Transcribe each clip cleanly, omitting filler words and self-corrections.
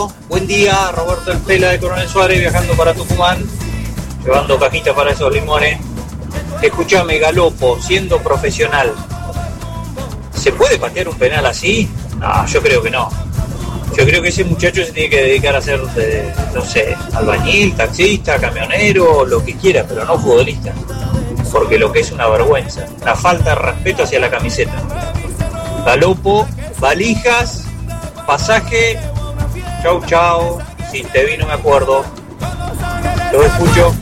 Roberto. Buen día, Roberto El Pela de Coronel Suárez, viajando para Tucumán, llevando cajitas para esos limones. Escúchame, Galopo, siendo profesional, ¿se puede patear un penal así? No, yo creo que no. Yo creo que ese muchacho se tiene que dedicar a ser, no sé, albañil, taxista, camionero, lo que quiera, pero no futbolista. Porque lo que es una vergüenza, una falta de respeto hacia la camiseta. Galopo, valijas, pasaje, chau, si te vi no me acuerdo. Los escucho.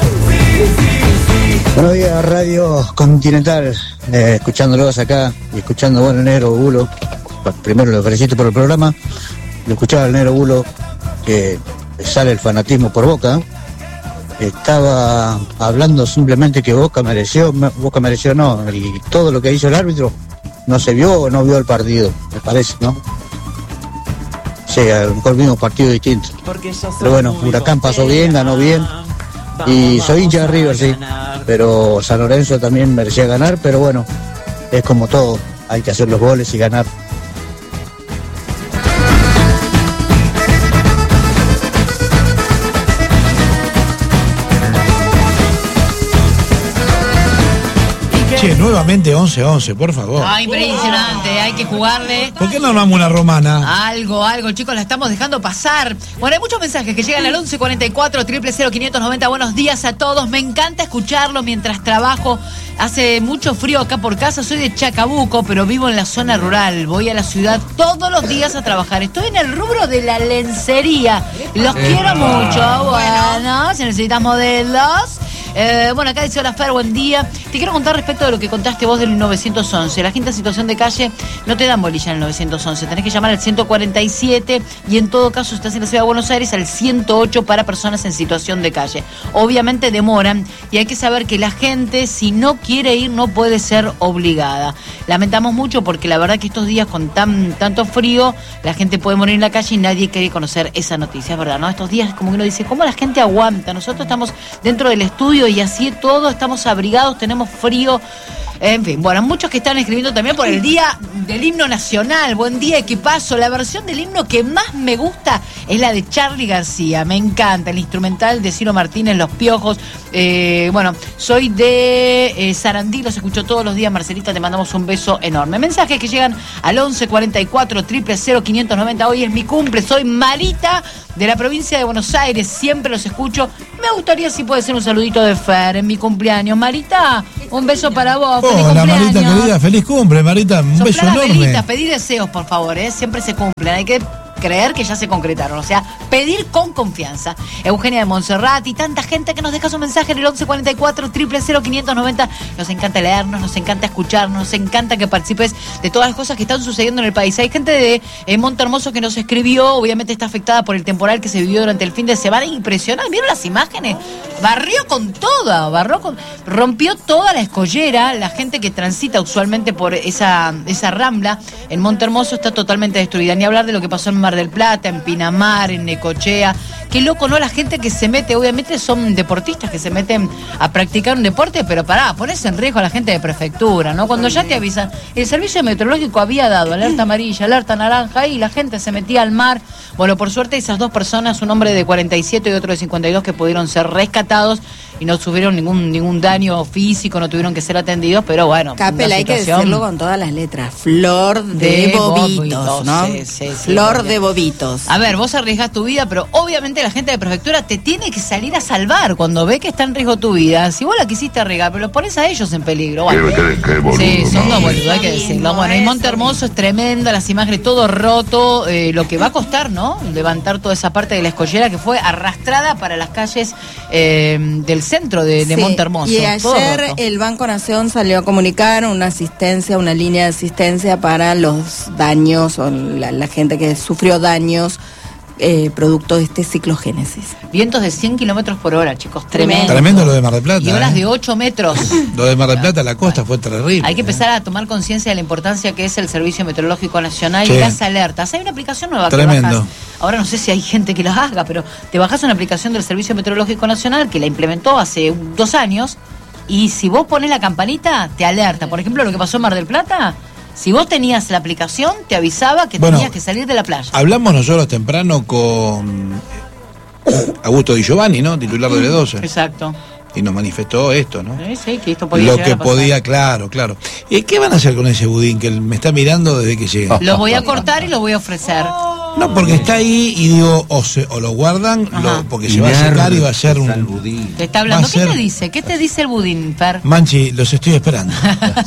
Buenos días, Radio Continental, escuchándolos acá y escuchando, bueno, el Negro Bulo. Primero le felicito por el programa. Lo escuchaba el Negro Bulo, que sale el fanatismo por Boca. Estaba hablando simplemente que Boca mereció no, todo lo que hizo el árbitro no se vio o no vio el partido, me parece, ¿no? Sí, a lo mejor vimos partidos distintos. Pero bueno, Huracán pasó bien, ganó bien. Y soy hincha de River, sí. Pero San Lorenzo también merecía ganar, pero bueno, es como todo, hay que hacer los goles y ganar. Che, nuevamente 11-11, por favor. Ay, impresionante, hay que jugarle. ¿Por qué no armamos una romana? Algo, chicos, la estamos dejando pasar. Bueno, hay muchos mensajes que llegan al 1144 000 590. Buenos días a todos, me encanta escucharlo mientras trabajo. Hace mucho frío acá por casa, soy de Chacabuco, pero vivo en la zona rural. Voy a la ciudad todos los días a trabajar. Estoy en el rubro de la lencería. Los quiero mucho. Bueno, si necesitas modelos. Bueno, acá dice: hola Fer, buen día. Te quiero contar respecto de lo que contaste vos del 911. La gente en situación de calle no te dan bolilla en el 911. Tenés que llamar al 147 y en todo caso, si estás en la ciudad de Buenos Aires, al 108 para personas en situación de calle. Obviamente demoran y hay que saber que la gente, si no quiere ir, no puede ser obligada. Lamentamos mucho porque la verdad que estos días con tanto frío, la gente puede morir en la calle y nadie quiere conocer esa noticia, es verdad, ¿no? Estos días como que uno dice, ¿cómo la gente aguanta? Nosotros estamos dentro del estudio y así todo, estamos abrigados, tenemos frío. En fin, bueno, muchos que están escribiendo también por el día del himno nacional. Buen día, equipazo. La versión del himno que más me gusta es la de Charly García. Me encanta el instrumental de Ciro Martínez, Los Piojos. Bueno, soy de Sarandí, los escucho todos los días. Marcelita, te mandamos un beso enorme. Mensajes que llegan al 1144 000 590. Hoy es mi cumple, soy Marita de la provincia de Buenos Aires. Siempre los escucho. Me gustaría si puede ser un saludito de Fer en mi cumpleaños. Marita, un beso para vos. Hola, Marita querida, feliz cumple, Marita, un beso enorme. Velitas, pedí deseos, por favor, siempre se cumplen, hay que creer que ya se concretaron, o sea, pedir con confianza. Eugenia de Montserrat y tanta gente que nos deja su mensaje en el 1144 000 590. Nos encanta leernos, nos encanta escucharnos, nos encanta que participes de todas las cosas que están sucediendo en el país. Hay gente de Monte Hermoso que nos escribió, obviamente está afectada por el temporal que se vivió durante el fin de semana. Impresionante, ¿vieron las imágenes? Barrió con toda, rompió toda la escollera. La gente que transita usualmente por esa rambla en Monte Hermoso está totalmente destruida. Ni hablar de lo que pasó en Mar del Plata, en Pinamar, en Necochea. Qué loco, ¿no? La gente que se mete, obviamente son deportistas que se meten a practicar un deporte, pero pones en riesgo a la gente de prefectura, ¿no? Cuando ya te avisan, el servicio meteorológico había dado alerta amarilla, alerta naranja y la gente se metía al mar. Bueno, por suerte esas dos personas, un hombre de 47 y otro de 52, que pudieron ser rescatados y no sufrieron ningún daño físico, no tuvieron que ser atendidos, pero bueno. Capel, hay que decirlo con todas las letras. Flor de bobitos, ¿no? Sí, Flor de bobitos. A ver, vos arriesgás tu vida, pero obviamente la gente de prefectura te tiene que salir a salvar cuando ve que está en riesgo tu vida. Si vos la quisiste arriesgar, pero pones a ellos en peligro. Bueno, qué boludo, sí, son dos boludos, hay que decirlo. Bueno, en Monte Hermoso es tremenda, las imágenes, todo roto, lo que va a costar, ¿no? Levantar toda esa parte de la escollera que fue arrastrada para las calles del centro de Monte Hermoso. Y ayer el Banco Nación salió a comunicar una línea de asistencia para los daños o la gente que sufrió daños producto de este ciclogénesis. Vientos de 100 kilómetros por hora, chicos, tremendo. Tremendo lo de Mar del Plata. Y olas de 8 metros. Lo de Mar del Plata, la costa fue terrible. Hay que empezar a tomar conciencia de la importancia que es el Servicio Meteorológico Nacional y las alertas. Hay una aplicación nueva que bajás. Ahora no sé si hay gente que las haga, pero te bajás una aplicación del Servicio Meteorológico Nacional que la implementó hace 2 años y si vos pones la campanita, te alerta. Por ejemplo, lo que pasó en Mar del Plata, Si vos tenías la aplicación, te avisaba que tenías que salir de la playa. Hablamos nosotros temprano con Augusto Di Giovanni, ¿no? Titular de L12. Exacto. Y nos manifestó esto, ¿no? Sí, que esto podía lo que podía, claro. ¿Qué van a hacer con ese budín que me está mirando desde que llega? Lo voy a cortar y lo voy a ofrecer. No, porque está ahí y digo, o lo guardan, porque se va a secar y va a ser un budín. Te está hablando. ¿Qué te dice? ¿Qué te dice el budín, Fer? Manchi, los estoy esperando.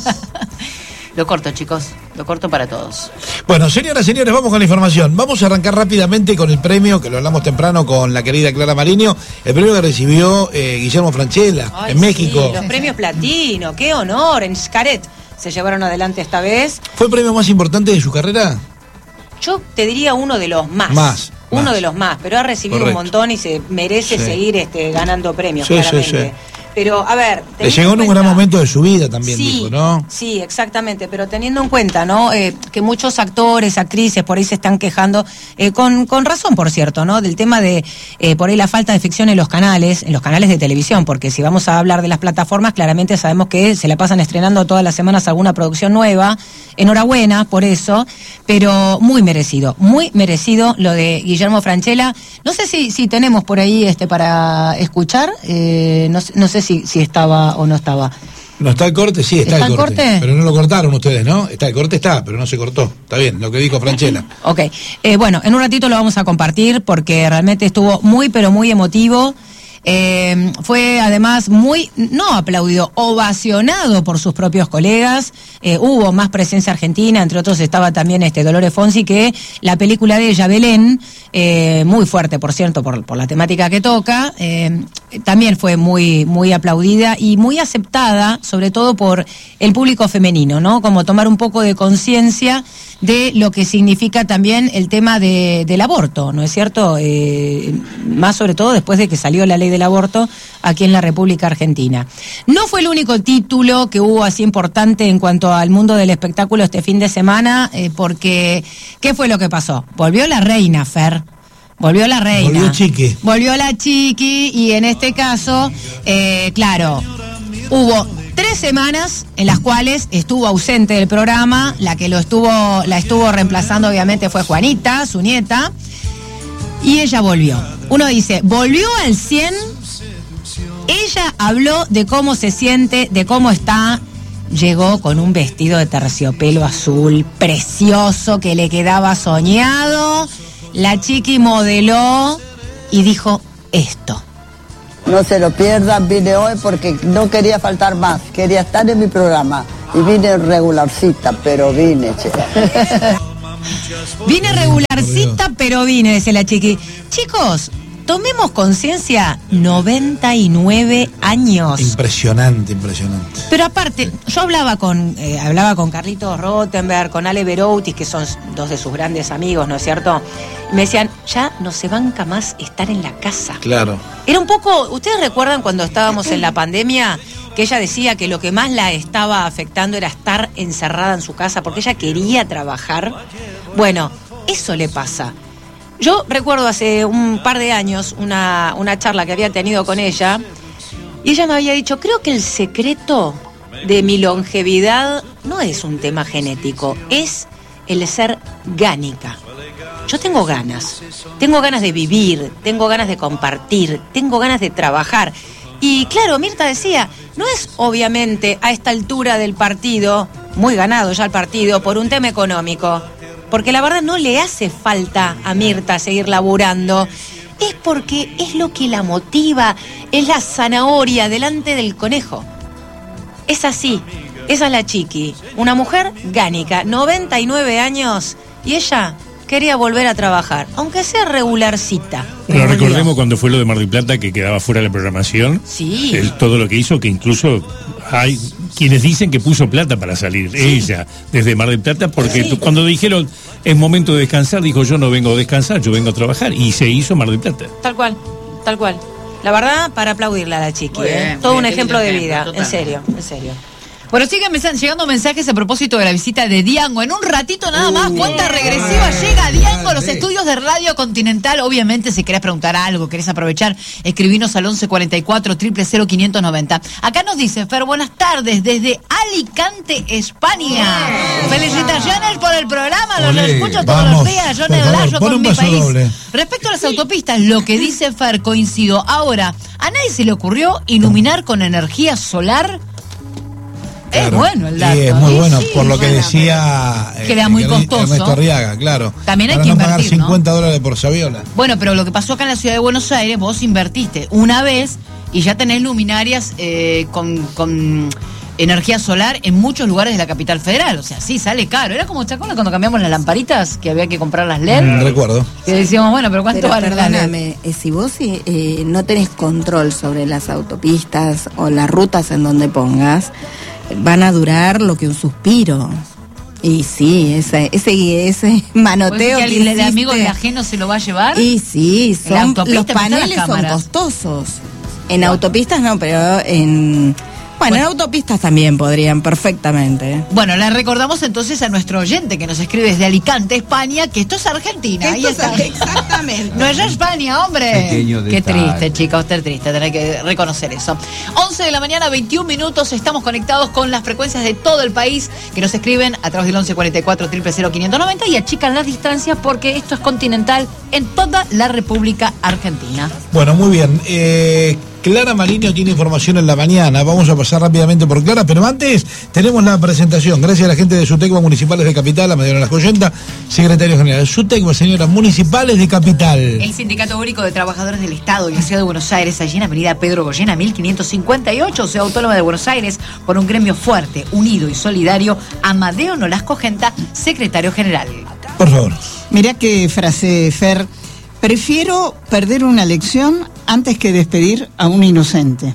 Lo corto, chicos. Lo corto para todos. Bueno, señoras, señores, vamos con la información. Vamos a arrancar rápidamente con el premio, que lo hablamos temprano con la querida Clara Mariño. El premio que recibió Guillermo Francella en México. Los premios platino. ¡Qué honor! En Xcaret se llevaron adelante esta vez. ¿Fue el premio más importante de su carrera? Yo te diría uno de los más. Uno de los más, pero ha recibido un montón y se merece seguir ganando premios, claramente. Pero, a ver... Le llegó en un gran momento de su vida también, dijo, ¿no? Sí, exactamente, pero teniendo en cuenta, ¿no? Que muchos actores, actrices, por ahí se están quejando, con razón, por cierto, ¿no? Del tema de, por ahí la falta de ficción en los canales de televisión, porque si vamos a hablar de las plataformas, claramente sabemos que se la pasan estrenando todas las semanas alguna producción nueva. Enhorabuena por eso, pero muy merecido lo de Guillermo Francella. No sé si tenemos por ahí para escuchar, no sé si estaba o no estaba. ¿No está el corte? Sí, está el corte. Pero no lo cortaron ustedes, ¿no? El corte está, pero no se cortó. Está bien, lo que dijo Francella. Ok. Bueno, en un ratito lo vamos a compartir porque realmente estuvo muy, pero muy emotivo. Fue además no aplaudido, ovacionado por sus propios colegas. Hubo más presencia argentina, entre otros estaba también Dolores Fonsi, que la película de ella, Belén, muy fuerte, por cierto, por la temática que toca, también fue muy, muy aplaudida y muy aceptada, sobre todo por el público femenino, ¿no? Como tomar un poco de conciencia de lo que significa también el tema del aborto, ¿no es cierto? Más sobre todo después de que salió la ley del aborto aquí en la República Argentina. No fue el único título que hubo así importante en cuanto al mundo del espectáculo este fin de semana, porque ¿qué fue lo que pasó? Volvió la reina, Fer. Volvió la reina. Volvió Chiqui. Volvió la Chiqui y en este caso, claro, hubo 3 semanas en las cuales estuvo ausente del programa. La que la estuvo reemplazando obviamente fue Juanita, su nieta, y ella volvió. Uno dice, volvió al 100. Ella habló de cómo se siente, de cómo está. Llegó con un vestido de terciopelo azul precioso que le quedaba soñado. La Chiqui modeló y dijo esto. No se lo pierdan, vine hoy porque no quería faltar más, quería estar en mi programa. Y vine regularcita, pero vine, che. Vine regularcita, pero vine, dice la Chiqui. Chicos, tomemos conciencia, 99 años. Impresionante. Pero aparte, yo hablaba con Carlitos Rottenberg, con Ale Beroutis, que son 2 de sus grandes amigos, ¿no es cierto? Y me decían, ya no se banca más estar en la casa. Claro. Era un poco, ¿ustedes recuerdan cuando estábamos en la pandemia? Que ella decía que lo que más la estaba afectando era estar encerrada en su casa porque ella quería trabajar. Bueno, eso le pasa. Yo recuerdo hace un par de años una charla que había tenido con ella y ella me había dicho, creo que el secreto de mi longevidad no es un tema genético, es el ser gánica. Yo tengo ganas de vivir, tengo ganas de compartir, tengo ganas de trabajar. Y claro, Mirta decía, no es obviamente a esta altura del partido, muy ganado ya el partido, por un tema económico, porque la verdad no le hace falta a Mirta seguir laburando, es porque es lo que la motiva, es la zanahoria delante del conejo. Es así, esa es la Chiqui, una mujer gánica, 99 años, y ella quería volver a trabajar, aunque sea regularcita. Pero recordemos cuando fue lo de Mar del Plata, que quedaba fuera de la programación. Sí. Todo lo que hizo, que incluso hay quienes dicen que puso plata para salir, sí, ella, desde Mar del Plata, porque sí, cuando dijeron es momento de descansar, dijo yo no vengo a descansar, yo vengo a trabajar, y se hizo Mar del Plata. Tal cual. La verdad, para aplaudirla a la Chiqui, todo un ejemplo de vida, en serio. Bueno, siguen llegando mensajes a propósito de la visita de Diango. En un ratito nada más, cuenta regresiva, llega Diango a los estudios de Radio Continental. Obviamente, si querés preguntar algo, querés aprovechar, escribinos al 1144 000 590. Acá nos dice Fer, buenas tardes, desde Alicante, España. Felicitaciones por el programa, lo escucho todos los días, yo en el layo con mi país. Doble. Respecto a las autopistas, lo que dice Fer, coincido. Ahora, ¿a nadie se le ocurrió iluminar con energía solar? Claro. Es bueno el dato. Sí, es muy bueno, sí, por lo que bueno, decía que era muy costoso. Ernesto Arriaga, claro. También hay para que no pagar invertir, ¿no? $50 por Saviola. Bueno, pero lo que pasó acá en la ciudad de Buenos Aires, vos invertiste una vez y ya tenés luminarias con energía solar en muchos lugares de la capital federal. O sea, sí, sale caro. Era como, ¿te acuerdas cuando cambiamos las lamparitas? Que había que comprar las LED. Recuerdo. Que decíamos, bueno, pero ¿cuánto vale la LED? Perdóname, si vos no tenés control sobre las autopistas o las rutas en donde pongas, van a durar lo que un suspiro. Y sí, ese manoteo que que el amigo hiciste, de ajeno se lo va a llevar. y sí, En la autopista los están las paneles son cámaras. costosos. En autopistas no, pero en autopistas también podrían perfectamente. Bueno, le recordamos entonces a nuestro oyente que nos escribe desde Alicante, España, que esto es Argentina. Ahí está. Exactamente. No es España, hombre. Pequeño Qué detalle. triste, chica, usted triste, tener que reconocer eso. 11 de la mañana, 21 minutos, estamos conectados con las frecuencias de todo el país que nos escriben a través del 1144 000 590 y achican las distancias porque esto es Continental en toda la República Argentina. Bueno, muy bien. Clara Marinho tiene información en la mañana. Vamos a pasar rápidamente por Clara, pero antes tenemos la presentación. Gracias a la gente de SUTECBA Municipales de Capital, a Mariano Lascoyenta, secretario general. SUTECBA, señoras municipales de Capital. El Sindicato Único de Trabajadores del Estado y la Ciudad de Buenos Aires, allí en Avenida Pedro Goyena, 1558, Ciudad Autónoma de Buenos Aires, por un gremio fuerte, unido y solidario, Amadeo Nolasco Genta, secretario general. Por favor. Mirá qué frase, Fer. Prefiero perder una elección antes que despedir a un inocente.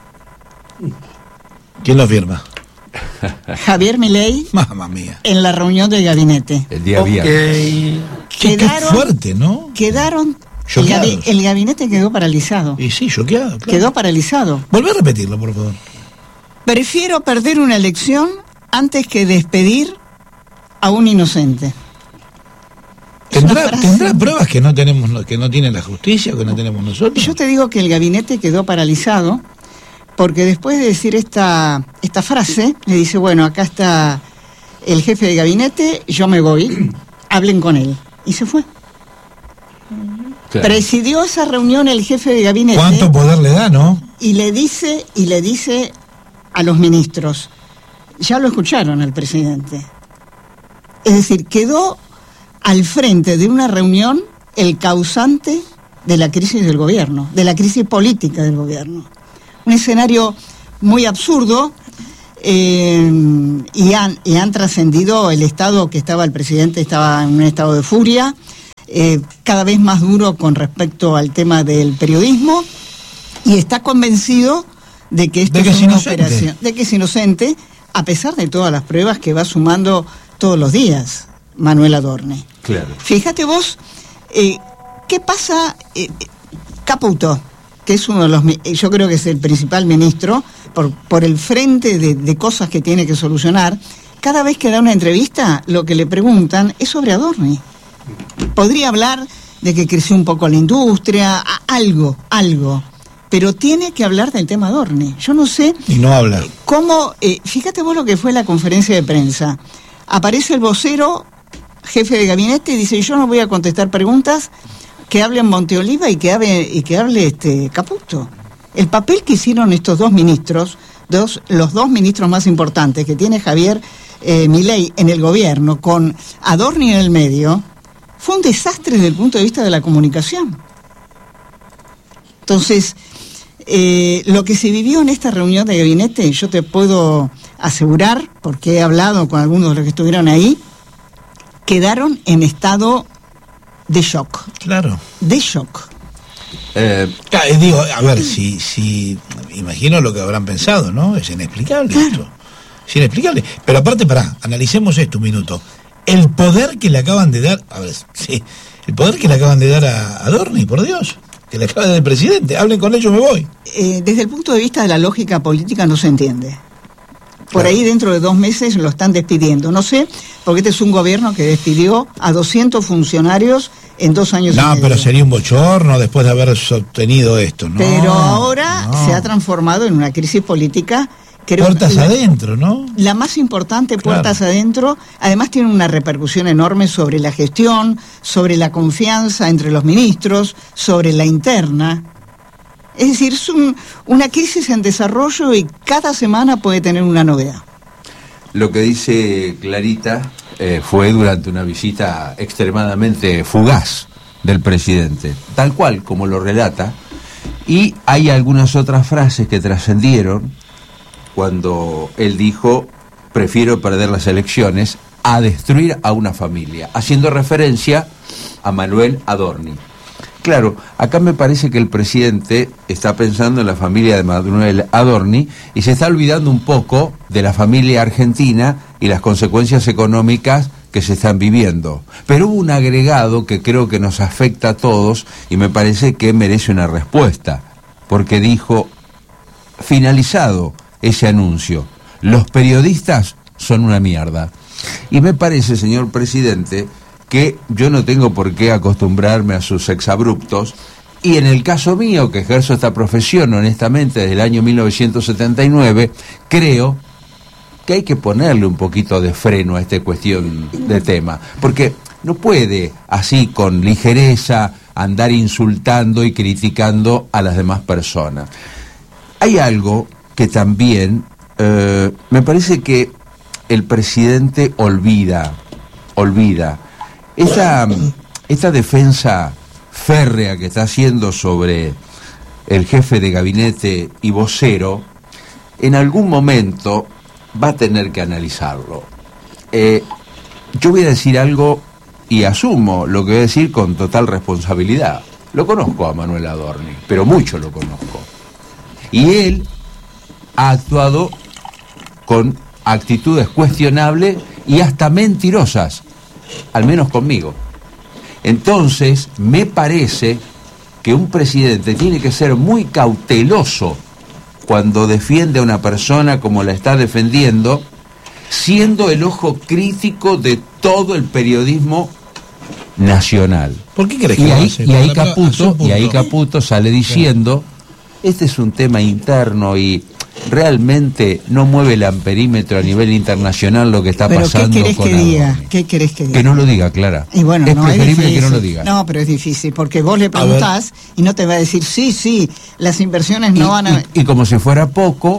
¿Quién lo firma? Javier Milei, Mamma mía. en la reunión del gabinete. El día viernes. Qué fuerte, ¿no? Quedaron... Choqueados. El gabinete quedó paralizado. Y sí, choqueado. Claro. Quedó paralizado. Volvé a repetirlo, por favor. Prefiero perder una elección antes que despedir a un inocente. ¿Tendrá pruebas que no tenemos, que no tiene la justicia, que no tenemos nosotros? Yo te digo que el gabinete quedó paralizado porque después de decir esta frase, le dice, bueno, acá está el jefe de gabinete, yo me voy, hablen con él. Y se fue. Claro. Presidió esa reunión el jefe de gabinete. ¿Cuánto poder le da, no? Y le dice a los ministros, ya lo escucharon al presidente. Es decir, quedó al frente de una reunión el causante de la crisis del gobierno, de la crisis política del gobierno. Un escenario muy absurdo y han trascendido el estado que estaba el presidente, estaba en un estado de furia, cada vez más duro con respecto al tema del periodismo y está convencido de que esto es una operación, de que es inocente, a pesar de todas las pruebas que va sumando todos los días Manuel Adorni. Claro. Fíjate vos, ¿qué pasa? Caputo, que es uno de los, yo creo que es el principal ministro, por el frente de cosas que tiene que solucionar, cada vez que da una entrevista, lo que le preguntan es sobre Adorni. Podría hablar de que creció un poco la industria, algo, pero tiene que hablar del tema Adorni. Yo no sé... Y no habla. ¿Cómo? Fíjate vos lo que fue la conferencia de prensa. Aparece el vocero, jefe de gabinete, y dice, yo no voy a contestar preguntas, que hablen Monteoliva y que hable Caputo. El papel que hicieron estos dos ministros, los dos ministros más importantes que tiene Javier Milei en el gobierno, con Adorni en el medio, fue un desastre desde el punto de vista de la comunicación. Entonces, lo que se vivió en esta reunión de gabinete, yo te puedo asegurar, porque he hablado con algunos de los que estuvieron ahí, quedaron en estado de shock. Claro. De shock. Digo, a ver, si imagino lo que habrán pensado, ¿no? Es inexplicable esto. Es inexplicable. Pero aparte, analicemos esto un minuto. El poder que le acaban de dar, el poder que le acaban de dar a Adorni, por Dios, que le acaba de dar el presidente. Hablen con ellos, me voy. Desde el punto de vista de la lógica política no se entiende. Por ahí dentro de 2 meses lo están despidiendo. No sé, porque este es un gobierno que despidió a 200 funcionarios en 2 años y medio. No, pero sería un bochorno después de haber obtenido esto, ¿no? Pero ahora se ha transformado en una crisis política. Puertas adentro, ¿no? La más importante, puertas adentro. Además tiene una repercusión enorme sobre la gestión, sobre la confianza entre los ministros, sobre la interna. Es decir, es una crisis en desarrollo y cada semana puede tener una novedad. Lo que dice Clarita fue durante una visita extremadamente fugaz del presidente, tal cual como lo relata, y hay algunas otras frases que trascendieron cuando él dijo: prefiero perder las elecciones a destruir a una familia, haciendo referencia a Manuel Adorni. Claro, acá me parece que el presidente está pensando en la familia de Manuel Adorni y se está olvidando un poco de la familia argentina y las consecuencias económicas que se están viviendo. Pero hubo un agregado que creo que nos afecta a todos y me parece que merece una respuesta, porque dijo, finalizado ese anuncio, los periodistas son una mierda. Y me parece, señor presidente, que yo no tengo por qué acostumbrarme a sus exabruptos, y en el caso mío, que ejerzo esta profesión honestamente desde el año 1979, creo que hay que ponerle un poquito de freno a esta cuestión de tema, porque no puede así con ligereza andar insultando y criticando a las demás personas. Hay algo que también me parece que el presidente olvida esta defensa férrea que está haciendo sobre el jefe de gabinete y vocero. En algún momento va a tener que analizarlo. Yo voy a decir algo y asumo lo que voy a decir con total responsabilidad. Lo conozco a Manuel Adorni, pero mucho lo conozco. Y él ha actuado con actitudes cuestionables y hasta mentirosas, al menos conmigo. Entonces, me parece que un presidente tiene que ser muy cauteloso cuando defiende a una persona como la está defendiendo, siendo el ojo crítico de todo el periodismo nacional. ¿Por qué crees que y ahí Caputo sale diciendo, este es un tema interno y realmente no mueve el amperímetro a nivel internacional lo que está pasando. ¿Qué querés que diga? ¿Qué querés que diga? Que no lo diga, Clara. Y bueno, es no, preferible es que no lo diga. No, pero es difícil, porque vos le preguntás y no te va a decir, sí, las inversiones no van a... Y como si fuera poco,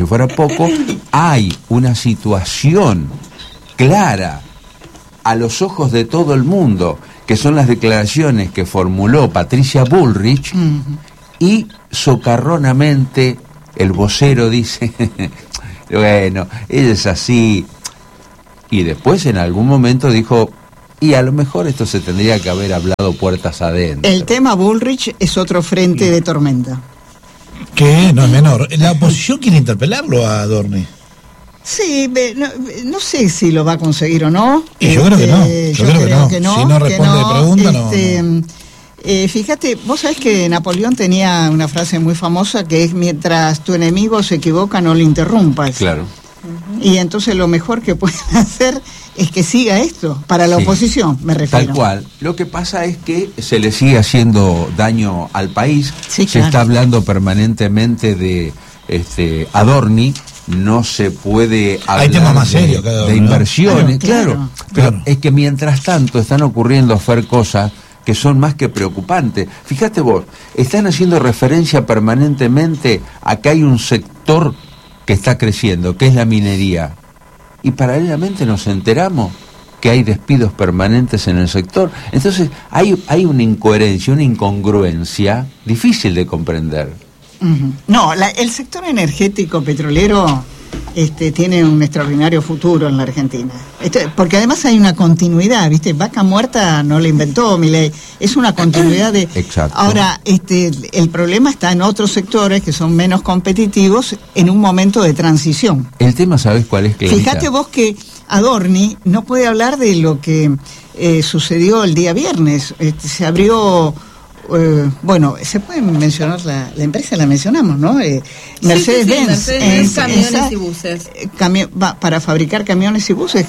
hay una situación clara a los ojos de todo el mundo, que son las declaraciones que formuló Patricia Bullrich, y socarronamente el vocero dice, bueno, ella es así. Y después en algún momento dijo, y a lo mejor esto se tendría que haber hablado puertas adentro. El tema Bullrich es otro frente de tormenta. Que no es menor. La oposición quiere interpelarlo a Adorni. Sí, no sé si lo va a conseguir o no. Y yo creo que no. Yo creo que no. Si no responde de pregunta, no. Fíjate, vos sabés que Napoleón tenía una frase muy famosa que es: mientras tu enemigo se equivoca, no le interrumpas. Claro. Y entonces lo mejor que pueden hacer es que siga esto, para la oposición, me refiero. Tal cual. Lo que pasa es que se le sigue haciendo daño al país. Sí, se está hablando permanentemente de Adorni. No se puede hablar hay temas más serios de inversiones. Claro. Pero es que mientras tanto están ocurriendo cosas que son más que preocupantes. Fíjate vos, están haciendo referencia permanentemente a que hay un sector que está creciendo, que es la minería. Y paralelamente nos enteramos que hay despidos permanentes en el sector. Entonces hay una incoherencia, una incongruencia difícil de comprender. No, el sector energético petrolero tiene un extraordinario futuro en la Argentina. Porque además hay una continuidad, ¿viste? Vaca muerta no la inventó Milei, es una continuidad de... Exacto. Ahora, el problema está en otros sectores que son menos competitivos en un momento de transición. El tema, ¿sabés cuál es, Clarita? Fíjate vos que Adorni no puede hablar de lo que sucedió el día viernes. Se abrió Bueno, se puede mencionar la empresa, la mencionamos, ¿no? Mercedes-Benz. Mercedes-Benz, camiones y buses. Para fabricar camiones y buses.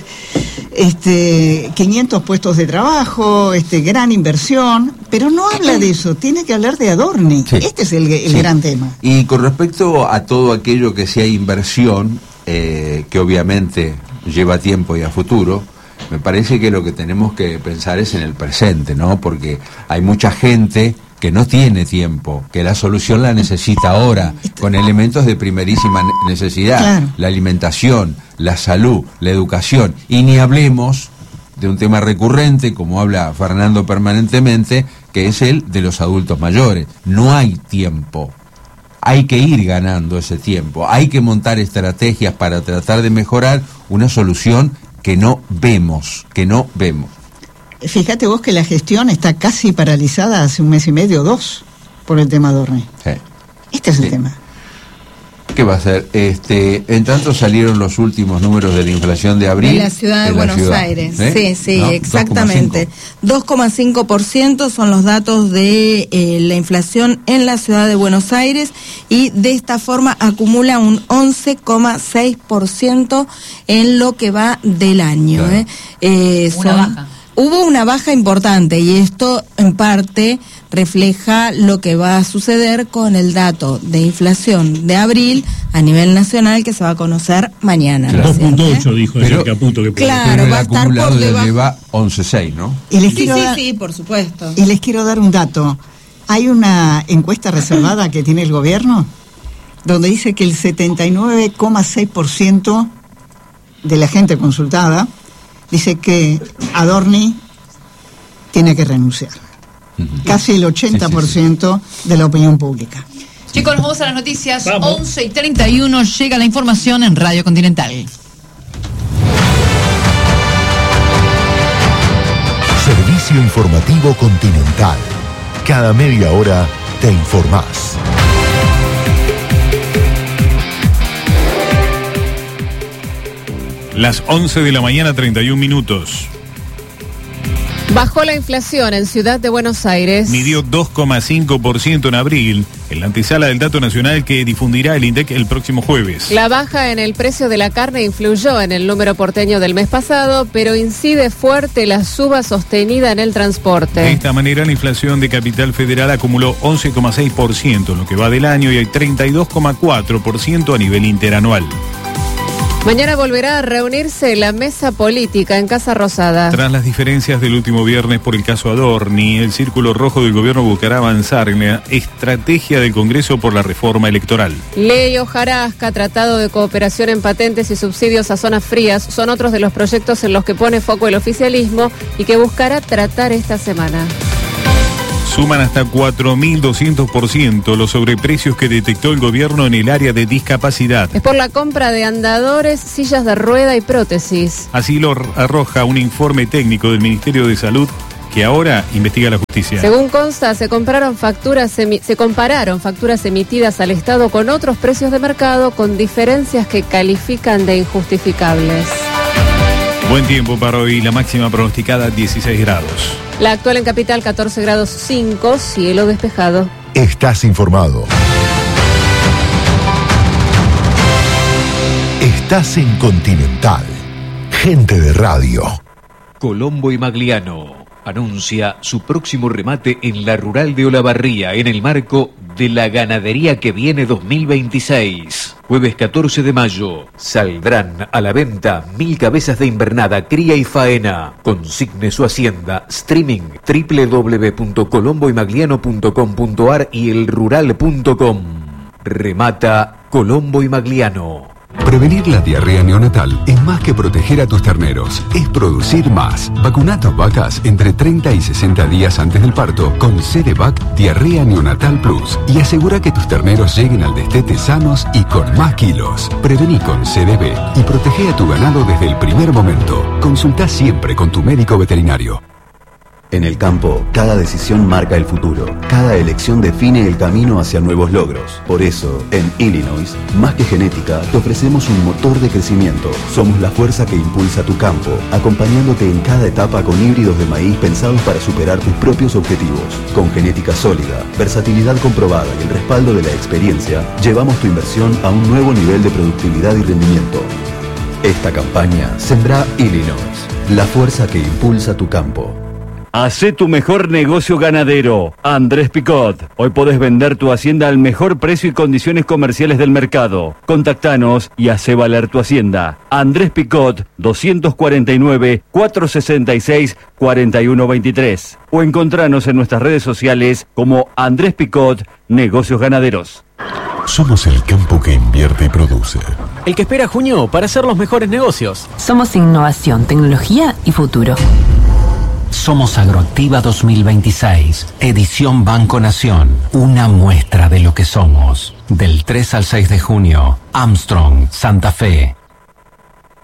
500 puestos de trabajo, gran inversión, pero no habla de eso, tiene que hablar de Adorni. Sí. Este es el gran tema. Y con respecto a todo aquello que sea inversión, que obviamente lleva tiempo y a futuro, me parece que lo que tenemos que pensar es en el presente, ¿no? Porque hay mucha gente que no tiene tiempo, que la solución la necesita ahora, con elementos de primerísima necesidad, claro. La alimentación, la salud, la educación, y ni hablemos de un tema recurrente, como habla Fernando permanentemente, que es el de los adultos mayores. No hay tiempo. Hay que ir ganando ese tiempo, hay que montar estrategias para tratar de mejorar una solución que no vemos. Fíjate vos que la gestión está casi paralizada hace 1 mes y medio, 2, por el tema Adorni. Sí. Este es el tema. ¿Qué va a hacer? En tanto salieron los últimos números de la inflación de abril. En la ciudad de Buenos Aires. Sí, ¿no? Exactamente. 2,5% son los datos de la inflación en la ciudad de Buenos Aires, y de esta forma acumula un 11,6% en lo que va del año. Claro. Una baja. Hubo una baja importante, y esto en parte refleja lo que va a suceder con el dato de inflación de abril a nivel nacional, que se va a conocer mañana. Claro. 2.8 dijo ayer Caputo que puede. Claro, pero va a estar por debajo. Lleva 11,6, ¿no? Y les sí, por supuesto. Y les quiero dar un dato. Hay una encuesta reservada que tiene el gobierno, donde dice que el 79,6% de la gente consultada dice que Adorni tiene que renunciar. Casi el 80% de la opinión pública. Chicos, nos vamos a las noticias. 11:31 llega la información en Radio Continental. Servicio informativo Continental. Cada media hora te informás. Las 11 de la mañana, 31 minutos. Bajó la inflación en Ciudad de Buenos Aires. Midió 2,5% en abril, en la antesala del dato nacional que difundirá el INDEC el próximo jueves. La baja en el precio de la carne influyó en el número porteño del mes pasado, pero incide fuerte la suba sostenida en el transporte. De esta manera, la inflación de Capital Federal acumuló 11,6% en lo que va del año y hay 32,4% a nivel interanual. Mañana volverá a reunirse la mesa política en Casa Rosada. Tras las diferencias del último viernes por el caso Adorni, el Círculo Rojo del gobierno buscará avanzar en la estrategia del Congreso por la reforma electoral. Ley Hojarasca, Tratado de Cooperación en Patentes y Subsidios a Zonas Frías son otros de los proyectos en los que pone foco el oficialismo y que buscará tratar esta semana. Suman hasta 4.200% los sobreprecios que detectó el gobierno en el área de discapacidad. Es por la compra de andadores, sillas de rueda y prótesis. Así lo arroja un informe técnico del Ministerio de Salud que ahora investiga la justicia. Según consta, se compararon facturas emitidas al Estado con otros precios de mercado con diferencias que califican de injustificables. Buen tiempo para hoy, la máxima pronosticada 16 grados. La actual en Capital 14 grados 5, cielo despejado. Estás informado. Estás en Continental. Gente de radio. Colombo y Magliano anuncia su próximo remate en la rural de Olavarría en el marco de la Ganadería que viene 2026. Jueves 14 de mayo saldrán a la venta 1000 cabezas de invernada, cría y faena. Consigne su hacienda. Streaming www.colomboymagliano.com.ar y elrural.com. Remata Colombo y Magliano. Prevenir la diarrea neonatal es más que proteger a tus terneros, es producir más. Vacuna a tus vacas entre 30 y 60 días antes del parto con CDVAC Diarrea Neonatal Plus y asegura que tus terneros lleguen al destete sanos y con más kilos. Prevení con CDB y protege a tu ganado desde el primer momento. Consulta siempre con tu médico veterinario. En el campo, cada decisión marca el futuro. Cada elección define el camino hacia nuevos logros. Por eso, en Illinois, más que genética, te ofrecemos un motor de crecimiento. Somos la fuerza que impulsa tu campo, acompañándote en cada etapa con híbridos de maíz pensados para superar tus propios objetivos. Con genética sólida, versatilidad comprobada y el respaldo de la experiencia, llevamos tu inversión a un nuevo nivel de productividad y rendimiento. Esta campaña sembra Illinois, la fuerza que impulsa tu campo. Hacé tu mejor negocio ganadero. Andrés Picot. Hoy podés vender tu hacienda al mejor precio y condiciones comerciales del mercado. Contactanos y hacé valer tu hacienda. Andrés Picot, 249-466-4123. O encontranos en nuestras redes sociales como Andrés Picot, Negocios Ganaderos. Somos el campo que invierte y produce. El que espera junio para hacer los mejores negocios. Somos innovación, tecnología y futuro. Somos Agroactiva 2026, edición Banco Nación, una muestra de lo que somos. Del 3 al 6 de junio, Armstrong, Santa Fe.